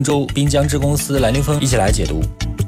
州滨江支公司蓝凌峰一起来解读。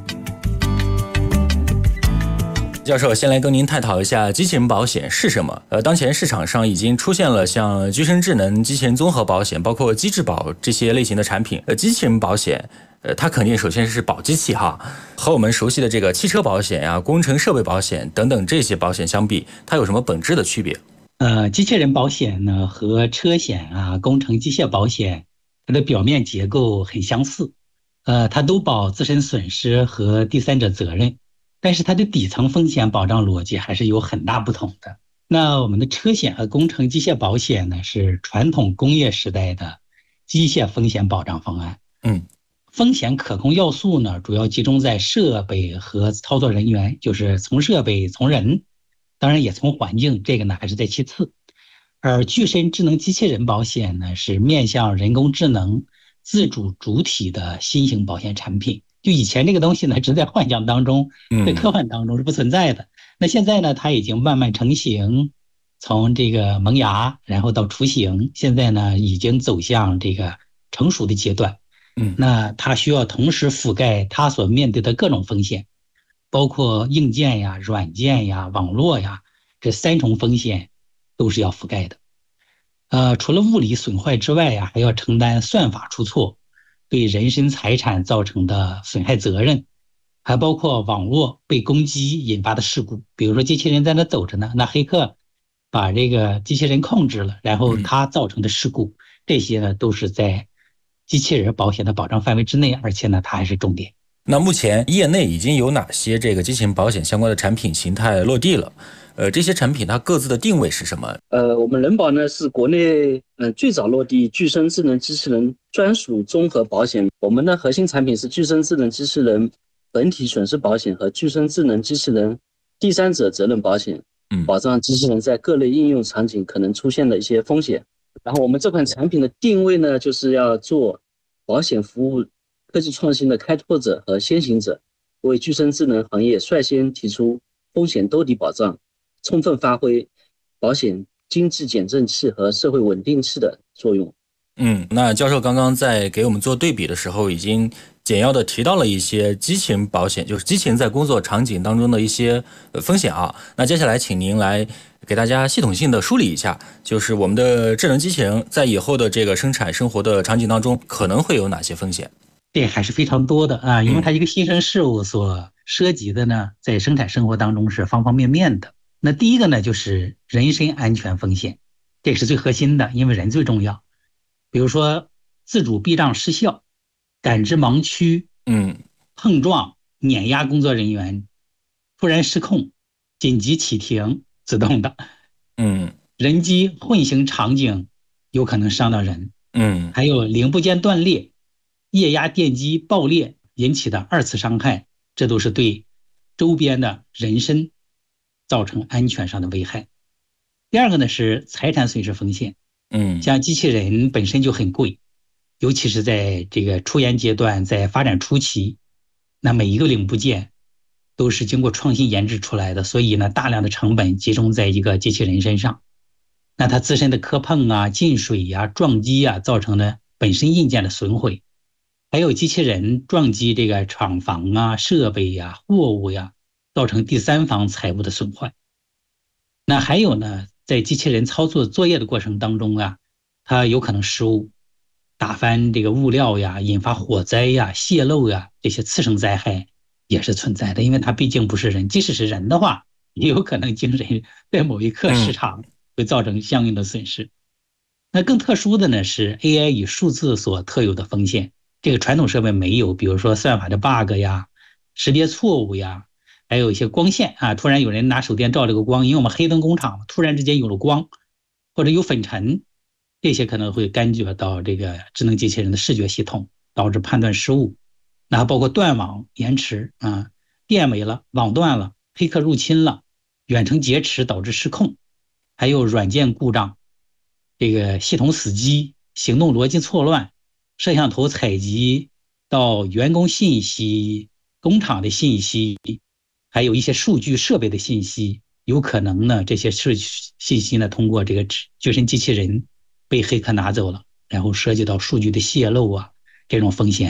教授，先来跟您探讨一下机器人保险是什么。当前市场上已经出现了像具身智能机器人综合保险，包括机智保这些类型的产品。机器人保险，它肯定首先是保机器哈，和我们熟悉的这个汽车保险呀、工程设备保险等等这些保险相比，它有什么本质的区别？ 机器人保险呢和车险啊、工程机械保险，它的表面结构很相似，它都保自身损失和第三者责任，但是它的底层风险保障逻辑还是有很大不同的。那我们的车险和工程机械保险呢，是传统工业时代的机械风险保障方案。风险可控要素呢，主要集中在设备和操作人员，就是从设备、从人，当然也从环境，这个呢还是在其次。而具身智能机器人保险呢，是面向人工智能自主主体的新型保险产品。就以前这个东西呢，只在幻想当中，在科幻当中是不存在的。那现在呢，它已经慢慢成型，从这个萌芽，然后到雏形，现在呢已经走向这个成熟的阶段。那它需要同时覆盖它所面对的各种风险，包括硬件呀、软件呀、网络呀，这三重风险都是要覆盖的。除了物理损坏之外呀，还要承担算法出错对人身财产造成的损害责任，还包括网络被攻击引发的事故。比如说机器人在那走着呢，那黑客把这个机器人控制了，然后它造成的事故，这些呢都是在机器人保险的保障范围之内，而且呢它还是重点。 那目前业内已经有哪些这个机器人保险相关的产品形态落地了？这些产品它各自的定位是什么？ 我们人保呢是国内最早落地具身智能机器人专属综合保险。我们的核心产品是具身智能机器人本体损失保险和具身智能机器人第三者责任保险，保障机器人在各类应用场景可能出现的一些风险。然后我们这款产品的定位呢，就是要做保险服务科技创新的开拓者和先行者，为具身智能行业率先提出风险兜底保障，充分发挥保险经济减震器和社会稳定器的作用。 那教授刚刚在给我们做对比的时候，已经简要的提到了一些机器人保险，就是机器人在工作场景当中的一些风险啊。那接下来请您来给大家系统性的梳理一下，就是我们的智能机器人在以后的这个生产生活的场景当中可能会有哪些风险？ 这还是非常多的啊，因为它一个新生事物所涉及的呢，在生产生活当中是方方面面的。那第一个呢，就是人身安全风险，这个是最核心的，因为人最重要。比如说自主避障失效、感知盲区、碰撞、碾压工作人员、突然失控、紧急启停、自动的，人机混行场景有可能伤到人，还有零部件断裂、液压电机爆裂引起的二次伤害，这都是对周边的人身造成安全上的危害。第二个呢是财产损失风险，像机器人本身就很贵，尤其是在这个初研阶段，在发展初期，那每一个零部件都是经过创新研制出来的，所以呢，大量的成本集中在一个机器人身上，那它自身的磕碰啊、进水啊、撞击啊，造成了本身硬件的损毁，还有机器人撞击这个厂房啊、设备呀、货物呀，造成第三方财物的损坏。那还有呢，在机器人操作作业的过程当中啊，它有可能失误，打翻这个物料呀，引发火灾呀、泄漏呀，这些次生灾害也是存在的，因为它毕竟不是人，即使是人的话，也有可能精神在某一刻失常，会造成相应的损失。那更特殊的呢是 AI 与数字所特有的风险，这个传统设备没有，比如说算法的 bug 呀、识别错误呀，还有一些光线啊，突然有人拿手电照这个光，因为我们黑灯工厂突然之间有了光，或者有粉尘，这些可能会干扰到这个智能机器人的视觉系统，导致判断失误。那还包括断网延迟啊，电没了，网断了，黑客入侵了，远程劫持导致失控，还有软件故障，这个系统死机、行动逻辑错乱、摄像头采集到员工信息、工厂的信息，还有一些数据设备的信息，有可能呢这些信息呢通过这个具身机器人被黑客拿走了，然后涉及到数据的泄露啊，这种风险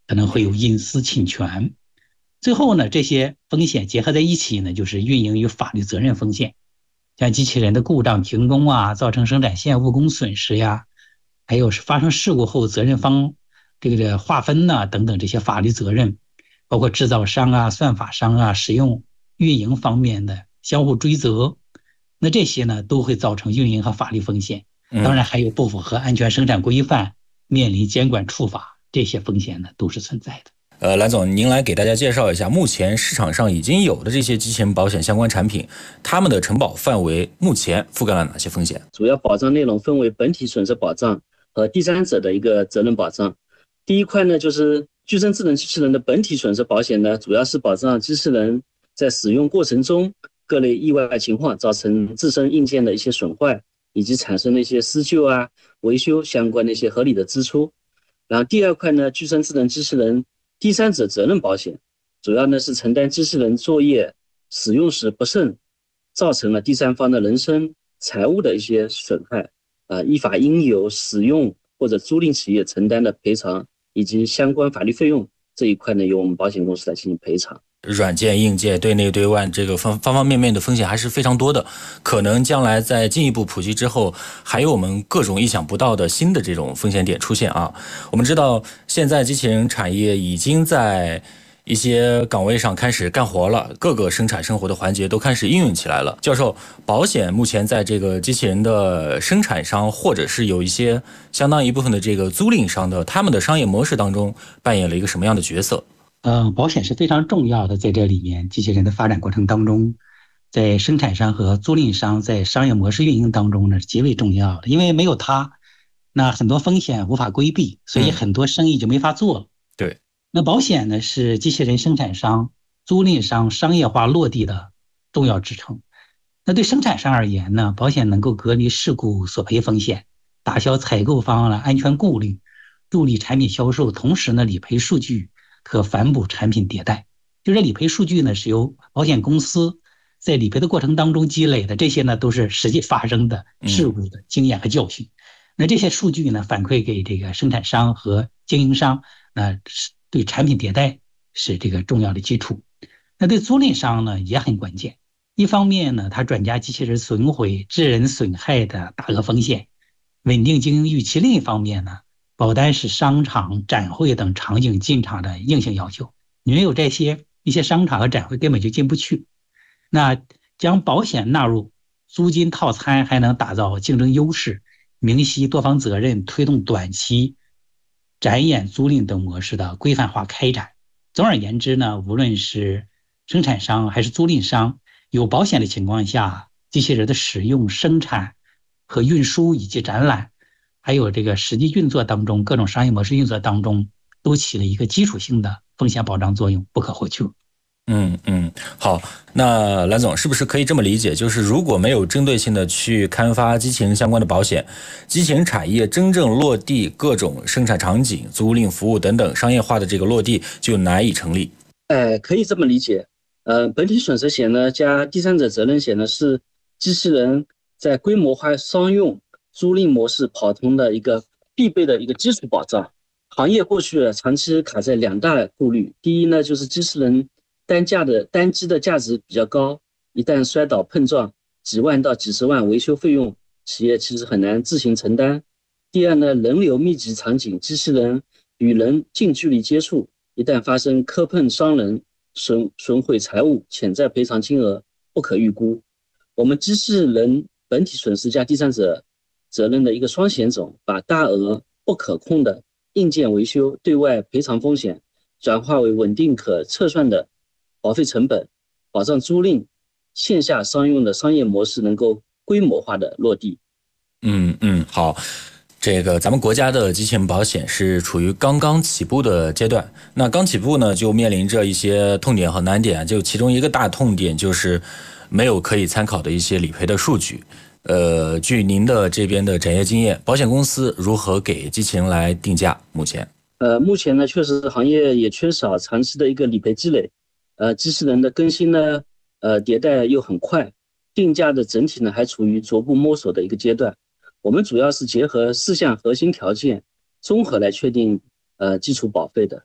可能会有隐私侵权。最后呢，这些风险结合在一起呢，就是运营与法律责任风险，像机器人的故障、停工啊，造成生产线误工损失呀，还有是发生事故后责任方这个划分呐、等等这些法律责任，包括制造商啊、算法商啊、使用运营方面的相互追责，那这些呢都会造成运营和法律风险。当然还有不符合安全生产规范，面临监管处罚，这些风险呢都是存在的。 蓝总，您来给大家介绍一下目前市场上已经有的这些机器人保险相关产品，他们的承保范围目前覆盖了哪些风险？ 主要保障内容分为本体损失保障和第三者的一个责任保障。第一块呢，就是具身智能机器人的本体损失保险呢，主要是保障机器人在使用过程中各类意外情况造成自身硬件的一些损坏，以及产生的一些施救啊、维修相关的一些合理的支出。然后第二块呢，具身智能机器人第三者责任保险，主要呢是承担机器人作业使用时不慎，造成了第三方的人身、财物的一些损害，依法应由使用或者租赁企业承担的赔偿以及相关法律费用，这一块呢由我们保险公司来进行赔偿。 软件、硬件、对内对外这个方方面面的风险还是非常多的，可能将来在进一步普及之后，还有我们各种意想不到的新的这种风险点出现啊。我们知道现在机器人产业已经在一些岗位上开始干活了，各个生产生活的环节都开始应用起来了。教授，保险目前在这个机器人的生产商，或者是有一些相当一部分的这个租赁商的，他们的商业模式当中扮演了一个什么样的角色？ 保险是非常重要的，在这里面，机器人的发展过程当中，在生产商和租赁商在商业模式运营当中呢，是极为重要的。因为没有它，那很多风险无法规避，所以很多生意就没法做了。 对， 那保险呢，是机器人生产商、租赁商商业化落地的重要支撑。那对生产商而言呢，保险能够隔离事故索赔风险，打消采购方的安全顾虑，助力产品销售，同时呢，理赔数据可反哺产品迭代。就这理赔数据呢，是由保险公司在理赔的过程当中积累的，这些呢都是实际发生的事故的经验和教训。那这些数据呢，反馈给这个生产商和经营商，对产品迭代是这个重要的基础。那对租赁商呢也很关键。一方面呢，它转嫁机器人损毁、致人损害的大额风险，稳定经营预期；另一方面呢，保单是商场、展会等场景进场的硬性要求，你没有这些，一些商场和展会根本就进不去。那将保险纳入租金套餐，还能打造竞争优势，明晰多方责任，推动短期展演、租赁等模式的规范化开展。总而言之呢，无论是生产商还是租赁商，有保险的情况下，机器人的使用、生产和运输以及展览，还有这个实际运作当中，各种商业模式运作当中，都起了一个基础性的风险保障作用，不可或缺。 好，那蓝总是不是可以这么理解，就是如果没有针对性的去开发机器人相关的保险，机器人产业真正落地各种生产场景、租赁服务等等商业化的这个落地就难以成立？ 可以这么理解。本体损失险呢加第三者责任险呢，是机器人在规模化商用租赁模式跑通的一个必备的一个基础保障。行业过去长期卡在两大顾虑，第一呢，就是机器人单机的价值比较高，一旦摔倒碰撞，几万到几十万维修费用，企业其实很难自行承担。第二呢，人流密集场景，机器人与人近距离接触，一旦发生磕碰伤人，损毁财物，潜在赔偿金额不可预估。我们机器人本体损失加第三者责任的一个双险种，把大额不可控的硬件维修对外赔偿风险转化为稳定可测算的保费成本，保障租赁线下商用的商业模式能够规模化的落地。 好。这个咱们国家的机器人保险是处于刚刚起步的阶段，那刚起步呢，就面临着一些痛点和难点，就其中一个大痛点就是没有可以参考的一些理赔的数据。据您的这边的展业经验，保险公司如何给机器人来定价？目前呢，确实行业也缺少长期的一个理赔积累，机器人的更新呢，迭代又很快，定价的整体呢还处于逐步摸索的一个阶段。我们主要是结合4项核心条件，综合来确定基础保费的。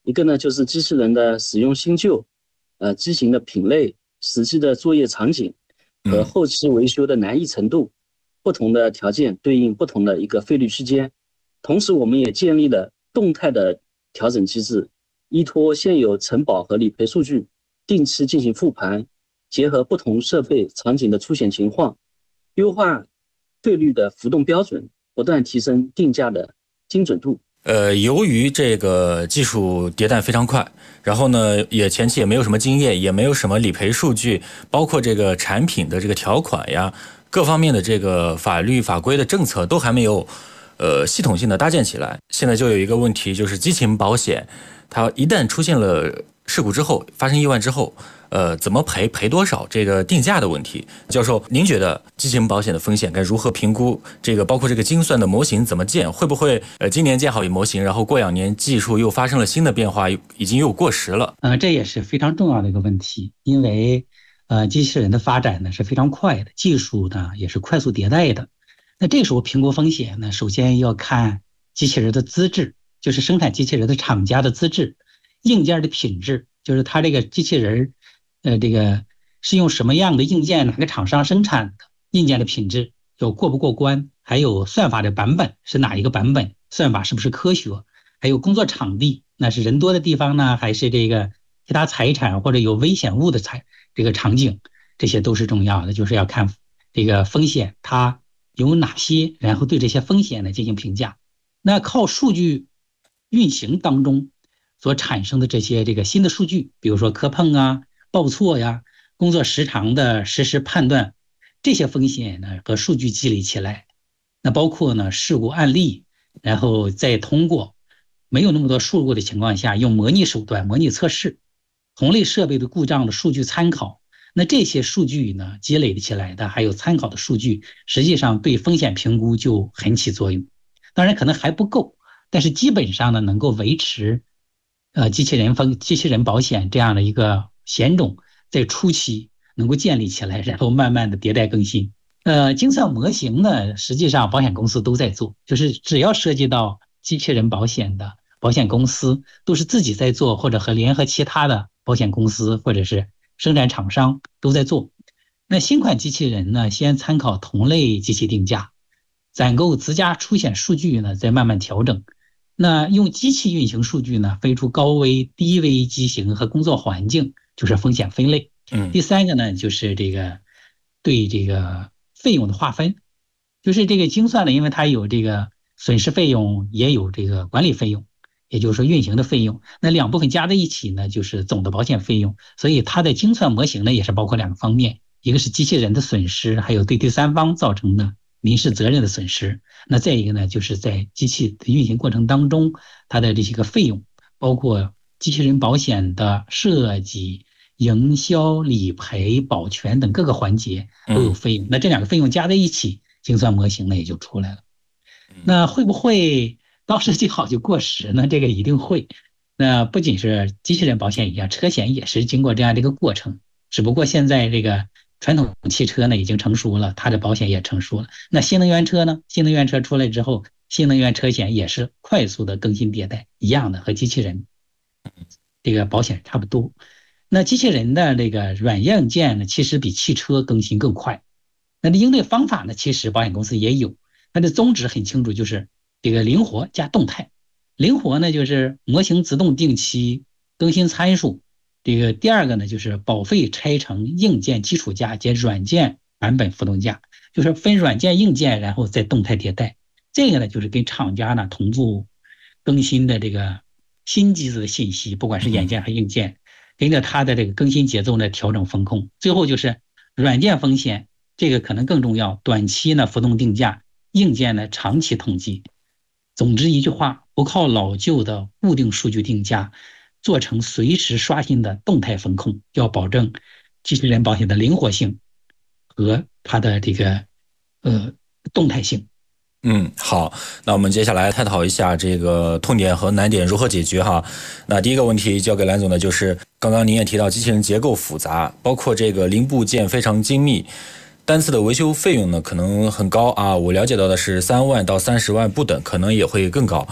一个呢就是机器人的使用新旧，机型的品类、实际的作业场景和后期维修的难易程度，不同的条件对应不同的一个费率区间。同时，我们也建立了动态的调整机制，依托现有承保和理赔数据，定期进行复盘，结合不同设备场景的出险情况，优化费率的浮动标准，不断提升定价的精准度。 由于这个技术迭代非常快，然后呢，前期也没有什么经验，也没有什么理赔数据，包括这个产品的这个条款呀，各方面的这个法律法规的政策都还没有系统性的搭建起来。现在就有一个问题，就是机器保险，它一旦出现了事故之后，发生意外之后，怎么赔多少，这个定价的问题。教授，您觉得机器人保险的风险该如何评估？这个包括这个精算的模型怎么建？会不会今年建好模型，然后过2年技术又发生了新的变化，已经又过时了？ 这也是非常重要的一个问题，因为机器人的发展呢是非常快的，技术呢也是快速迭代的。那这个时候评估风险呢，首先要看机器人的资质，就是生产机器人的厂家的资质，硬件的品质，就是它这个机器人这个是用什么样的硬件，哪个厂商生产的，硬件的品质有过不过关，还有算法的版本是哪一个版本，算法是不是科学，还有工作场地，那是人多的地方呢，还是这个其他财产或者有危险物的这个场景，这些都是重要的，就是要看这个风险它有哪些，然后对这些风险呢进行评价。那靠数据运行当中所产生的这个新的数据，比如说磕碰啊、报错呀、工作时长的实时判断，这些风险呢和数据积累起来，那包括呢事故案例，然后再通过没有那么多事故的情况下，用模拟手段模拟测试，同类设备的故障的数据参考，那这些数据呢积累起来的还有参考的数据，实际上对风险评估就很起作用。当然可能还不够，但是基本上呢能够维持机器人保险这样的一个险种在初期能够建立起来，然后慢慢的迭代更新。精算模型呢，实际上保险公司都在做，就是只要涉及到机器人保险的保险公司都是自己在做，或者和联合其他的保险公司或者是生产厂商都在做。那新款机器人呢，先参考同类机器定价，攒够自家出险数据呢，再慢慢调整。那用机器运行数据呢，分出高危、低危机型和工作环境，就是风险分类。第三个呢，就是这个对这个费用的划分，就是这个精算呢，因为它有这个损失费用，也有这个管理费用，也就是说运行的费用。那两部分加在一起呢，就是总的保险费用。所以它的精算模型呢，也是包括2个方面，一个是机器人的损失，还有对第三方造成的民事责任的损失。那再一个呢，就是在机器的运行过程当中，它的这些个费用，包括机器人保险的设计、营销、理赔、保全等各个环节都有费用。那这2个费用加在一起，精算模型呢也就出来了。那会不会到设计好就过时呢？这个一定会。那不仅是机器人保险一样，车险也是经过这样的一个过程，只不过现在这个传统汽车呢已经成熟了，它的保险也成熟了。那新能源车呢？新能源车出来之后，新能源车险也是快速的更新迭代，一样的和机器人这个保险差不多。那机器人的这个软硬件呢，其实比汽车更新更快。那应对方法呢，其实保险公司也有，它的宗旨很清楚，就是这个灵活加动态。灵活呢，就是模型自动定期更新参数。这个第2个呢，就是保费拆成硬件基础价及软件版本浮动价，就是分软件硬件，然后再动态迭代。这个呢，就是跟厂家呢同步更新的这个新机子的信息，不管是软件和硬件，跟着它的这个更新节奏呢调整风控。最后就是软件风险，这个可能更重要，短期呢浮动定价，硬件呢长期统计。总之一句话，不靠老旧的固定数据定价，做成随时刷新的动态风控，要保证机器人保险的灵活性和它的这个动态性。 好，那我们接下来探讨一下这个痛点和难点如何解决哈。那第一个问题交给蓝总的就是刚刚您也提到机器人结构复杂，包括这个零部件非常精密，单次的维修费用呢可能很高啊。我了解到的是3万到30万不等，可能也会更高。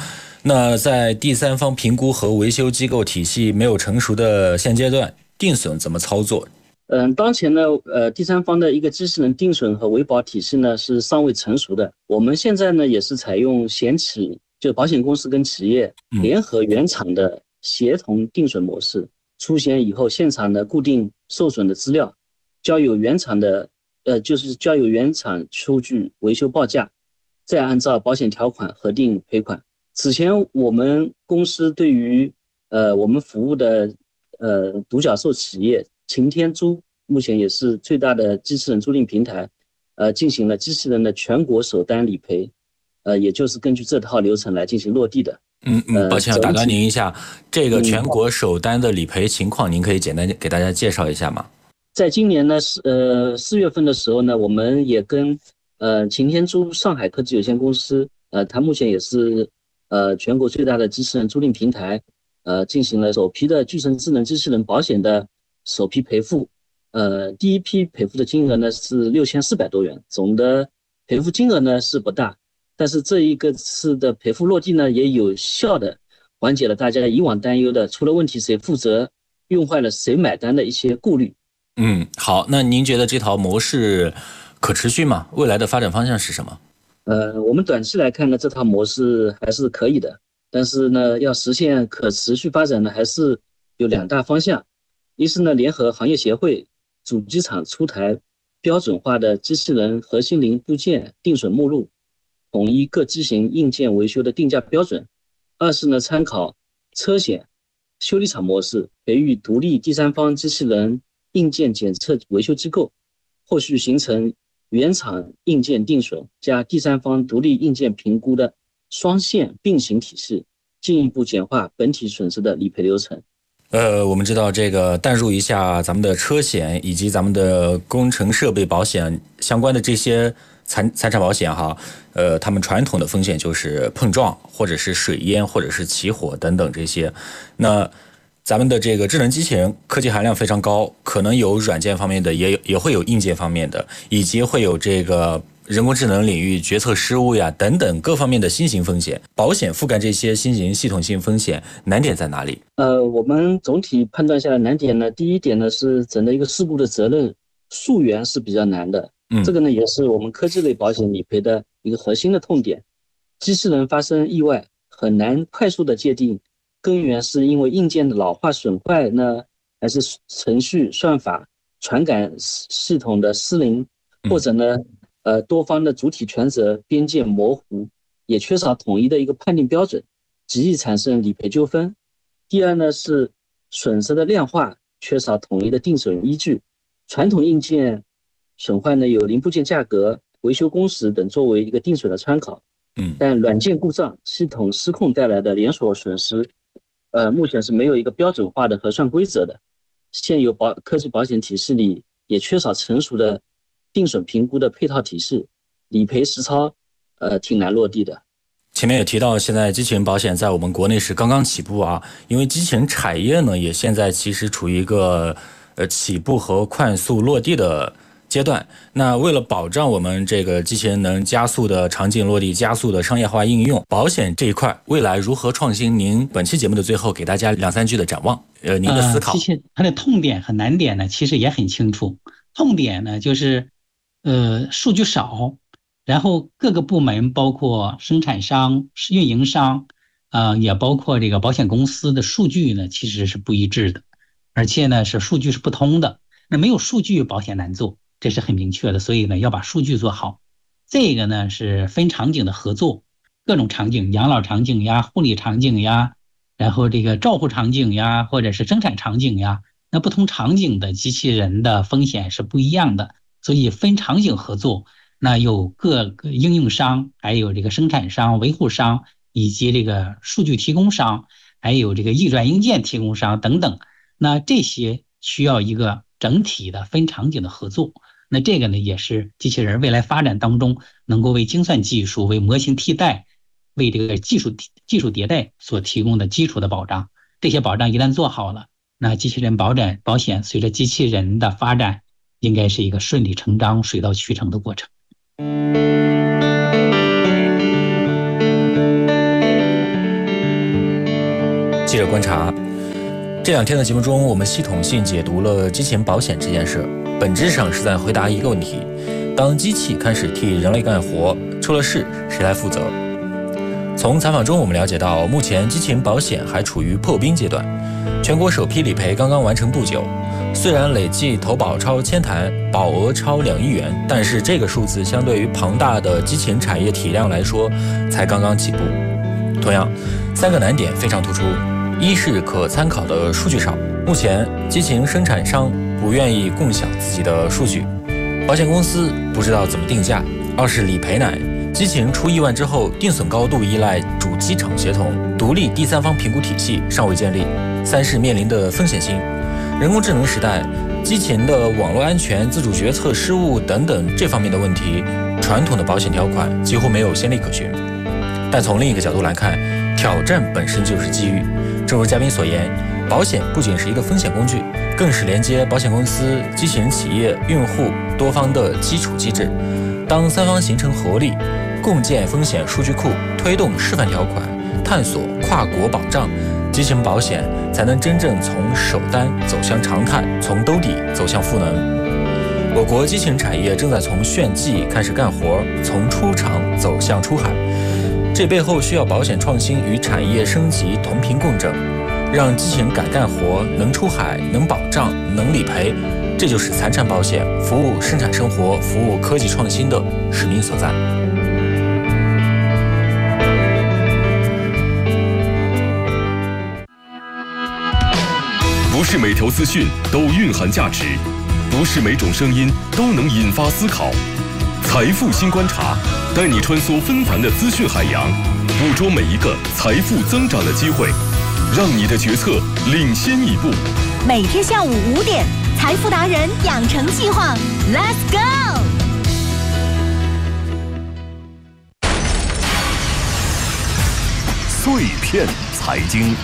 那在第三方评估和维修机构体系没有成熟的现阶段，定损怎么操作？ 当前呢，第三方的一个机器人定损和维保体系呢是尚未成熟的。我们现在呢也是采用险企，就保险公司跟企业联合原厂的协同定损模式。出险以后，现场呢固定受损的资料，交由原厂出具维修报价，再按照保险条款核定赔款。此前我们公司对于我们服务的独角兽企业擎天租，目前也是最大的机器人租赁平台，进行了机器人的全国首单理赔，也就是根据这套流程来进行落地的。 抱歉，打断您一下，这个全国首单的理赔情况，您可以简单给大家介绍一下吗？ 在今年呢，4月份的时候呢，我们也跟擎天租上海科技有限公司，它目前也是全国最大的机器人租赁平台，进行了首批的具身智能机器人保险的首批赔付。第一批赔付的金额呢是6400多元，总的赔付金额呢是不大。但是这一个次的赔付落地呢，也有效的缓解了大家以往担忧的出了问题谁负责、用坏了谁买单的一些顾虑。 好，那您觉得这套模式可持续吗？未来的发展方向是什么？ 我们短期来看呢，这套模式还是可以的，但是呢，要实现可持续发展呢，还是有2大方向。一是呢，联合行业协会、主机厂出台标准化的机器人核心零部件定损目录，统一各机型硬件维修的定价标准。二是呢，参考车险、修理厂模式，培育独立第三方机器人硬件检测维修机构，后续形成原厂硬件定损加第三方独立硬件评估的双线并行体系，进一步简化本体损失的理赔流程。 我们知道这个淡入一下咱们的车险以及咱们的工程设备保险相关的这些财产保险哈，他们传统的风险就是碰撞或者是水淹或者是起火等等这些。那咱们的这个智能机器人科技含量非常高，可能有软件方面的，也会有硬件方面的，以及会有这个人工智能领域决策失误呀等等各方面的新型风险。保险覆盖这些新型系统性风险，难点在哪里？ 我们总体判断下来难点呢，第一点呢是整个一个事故的责任溯源是比较难的。这个呢也是我们科技类保险理赔的一个核心的痛点。机器人发生意外很难快速的界定根源是因为硬件的老化损坏呢，还是程序算法传感系统的失灵，或者呢多方的主体权责边界模糊，也缺少统一的一个判定标准，极易产生理赔纠纷。第二呢是损失的量化缺少统一的定损依据，传统硬件损坏呢有零部件价格、维修工时等作为一个定损的参考，但软件故障、系统失控带来的连锁损失，目前是没有一个标准化的核算规则的。现有科技保险体系里也缺少成熟的定损评估的配套体系，理赔实操挺难落地的。 前面也提到，现在机器人保险在我们国内是刚刚起步啊，因为机器人产业呢也现在其实处于一个起步和快速落地的阶段。那为了保障我们这个机器人能加速的场景落地、加速的商业化应用，保险这一块未来如何创新？您本期节目的最后给大家2-3句的展望，您的思考。 机器它的痛点和难点呢，其实也很清楚。痛点呢就是数据少，然后各个部门包括生产商、运营商也包括这个保险公司的数据呢其实是不一致的，而且呢是数据是不通的。那没有数据保险难做，这是很明确的，所以呢要把数据做好。这个呢是分场景的合作，各种场景，养老场景呀、护理场景呀，然后这个照护场景呀，或者是生产场景呀，那不同场景的机器人的风险是不一样的，所以分场景合作，那有各个应用商，还有这个生产商、维护商，以及这个数据提供商，还有这个易软硬件提供商等等，那这些需要一个整体的分场景的合作。那这个呢，也是机器人未来发展当中能够为精算技术、为模型替代、为这个技术迭代所提供的基础的保障。这些保障一旦做好了，那机器人保险随着机器人的发展，应该是一个顺理成章、水到渠成的过程。 记者观察，这2天的节目中，我们系统性解读了机器人保险这件事，本质上是在回答一个问题：当机器开始替人类干活，出了事谁来负责？从采访中我们了解到，目前机器人保险还处于破冰阶段，全国首批理赔刚刚完成不久。虽然累计投保超1000台，保额超2亿元，但是这个数字相对于庞大的机器人产业体量来说，才刚刚起步。同样，3个难点非常突出：一是可参考的数据少，目前机器人生产商不愿意共享自己的数据，保险公司不知道怎么定价；二是理赔难，机器人出意外之后，定损高度依赖主机厂协同，独立第三方评估体系尚未建立；三是面临的风险性。人工智能时代，机器人的网络安全、自主决策失误等等这方面的问题，传统的保险条款几乎没有先例可循。但从另一个角度来看，挑战本身就是机遇。正如嘉宾所言，保险不仅是一个风险工具，更是连接保险公司、机器人企业、用户多方的基础机制。当3方形成合力，共建风险数据库，推动示范条款，探索跨国保障，机器人保险才能真正从首单走向常态，从兜底走向赋能。我国机器人产业正在从炫技开始干活，从出厂走向出海，这背后需要保险创新与产业升级同频共振，让机器人敢干活，能出海，能保障，能理赔，这就是财产保险服务生产生活、服务科技创新的使命所在。 不是每条资讯都蕴含价值，不是每种声音都能引发思考。财富新观察，带你穿梭纷繁的资讯海洋，捕捉每一个财富增长的机会，让你的决策领先一步。 每天下午5点，财富达人养成计划 ，Let's go！ 碎片财经。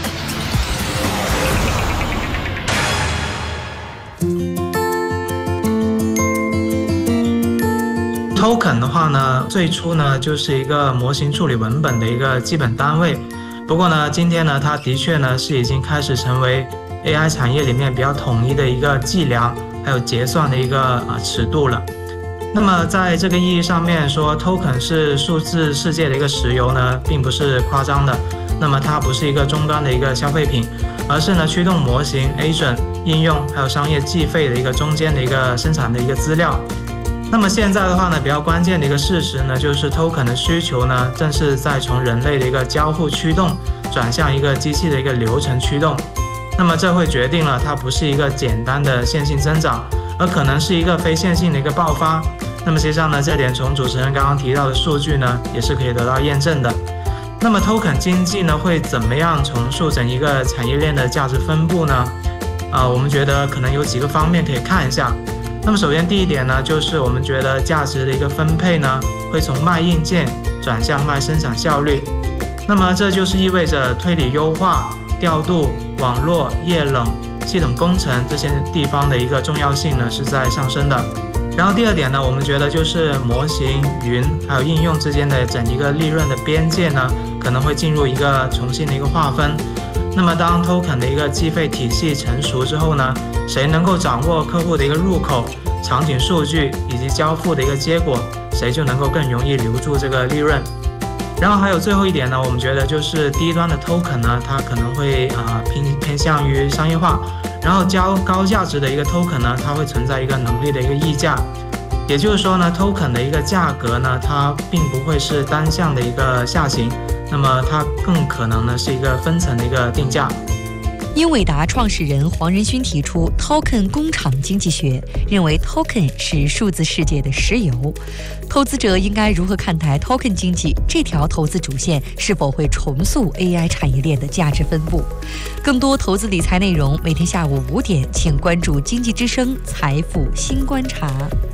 Token 的话呢，最初呢就是一个模型处理文本的一个基本单位。不过呢，今天呢，它的确呢是已经开始成为 AI 产业里面比较统一的一个计量还有结算的一个尺度了。那么在这个意义上面说 ，Token 是数字世界的一个石油呢，并不是夸张的。那么它不是一个终端的一个消费品，而是呢驱动模型、agent 应用还有商业计费的一个中间的一个生产的一个资料。那么现在的话呢，比较关键的一个事实呢，就是 token 的需求呢，正是在从人类的一个交互驱动转向一个机器的一个流程驱动。那么这会决定了它不是一个简单的线性增长，而可能是一个非线性的一个爆发。那么实际上呢，这点从主持人刚刚提到的数据呢，也是可以得到验证的。那么 token 经济呢，会怎么样重塑整一个产业链的价值分布呢？我们觉得可能有几个方面可以看一下。那么首先第一点呢，就是我们觉得价值的一个分配呢，会从卖硬件转向卖生产效率。那么这就是意味着推理优化、调度、网络、液冷、系统工程这些地方的一个重要性呢是在上升的。然后第二点呢，我们觉得就是模型、云还有应用之间的整一个利润的边界呢，可能会进入一个重新的一个划分。那么当 token 的一个计费体系成熟之后呢，谁能够掌握客户的一个入口、场景数据以及交付的一个结果，谁就能够更容易留住这个利润。然后还有最后一点呢，我们觉得就是低端的 token 呢，它可能会偏向于商业化，然后高价值的一个 token 呢，它会存在一个能力的一个溢价。也就是说呢 ，token 的一个价格呢，它并不会是单向的一个下行，那么它更可能呢是一个分层的一个定价。 英伟达创始人黄仁勋提出 Token 工厂经济学，认为 Token 是数字世界的石油。投资者应该如何看待 Token 经济这条投资主线是否会重塑 AI 产业链的价值分布？更多投资理财内容，每天下午5点，请关注经济之声财富新观察。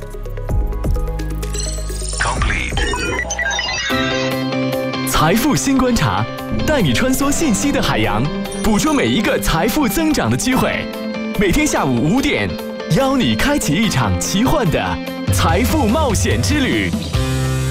财富新观察，带你穿梭信息的海洋，捕捉每一个财富增长的机会。每天下午5点，邀你开启一场奇幻的财富冒险之旅。